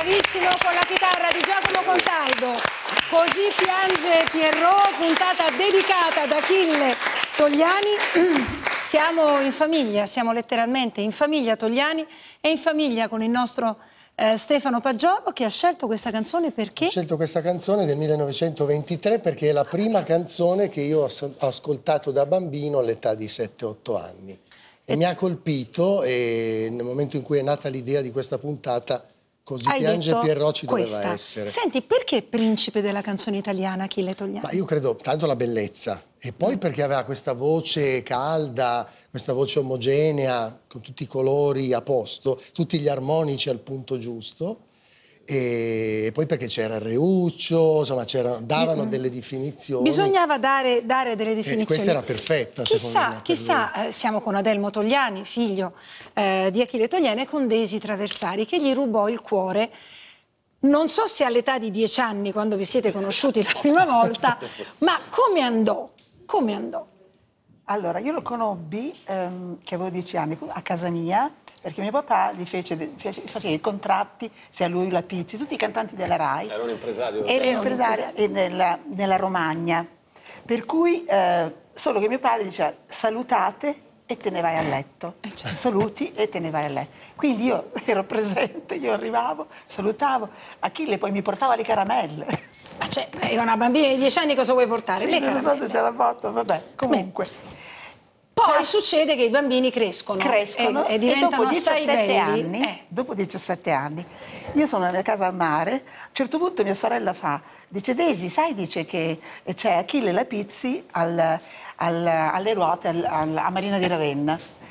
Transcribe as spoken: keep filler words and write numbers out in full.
bravissimo, con la chitarra di Giacomo Contaldo. Così piange Pierrot, puntata dedicata ad Achille Togliani. Siamo in famiglia, siamo letteralmente in famiglia Togliani e in famiglia con il nostro eh, Stefano Paggiolo, che ha scelto questa canzone perché? Ho scelto questa canzone del millenovecentoventitré perché è la prima canzone che io ho ascoltato da bambino all'età di sette otto anni. E mi ha colpito, e nel momento in cui è nata l'idea di questa puntata, Così Hai piange Pierrot ci doveva questa. essere. Senti, perché principe della canzone italiana Achille Togliani? Ma io credo tanto la bellezza, e poi mm. perché aveva questa voce calda, questa voce omogenea, con tutti i colori a posto, tutti gli armonici al punto giusto, e poi perché c'era il Reuccio, insomma davano delle definizioni. Bisognava dare, dare delle definizioni. E questa era perfetta, chissà, secondo me. Chissà, eh, siamo con Adelmo Togliani, figlio eh, di Achille Togliani, e con Daisy Traversari, che gli rubò il cuore. Non so se all'età di dieci anni, quando vi siete conosciuti la prima volta, ma come andò? Come andò? Allora, io lo conobbi, ehm, che avevo dieci anni, a casa mia, perché mio papà gli fece, fece, faceva i contratti, sia lui, la Pizzi, tutti i cantanti della RAI. Era un impresario. Era un impresario nella, nella Romagna. Per cui, eh, solo che mio padre diceva, salutate e te ne vai a letto. Saluti e te ne vai a letto. Quindi io ero presente, io arrivavo, salutavo. Achille poi mi portava le caramelle. Ma cioè, una bambina di dieci anni cosa vuoi portare? Sì, le non so se ce l'ha fatto, vabbè, comunque. Beh. Poi succede che i bambini crescono, crescono e, e diventano e assai belli. Anni, eh. Dopo diciassette anni, io sono nella casa al mare, a un certo punto mia sorella fa, dice Daisy, sai, dice che c'è Achille Lapizzi al, al, alle ruote al, al, a Marina di Ravenna.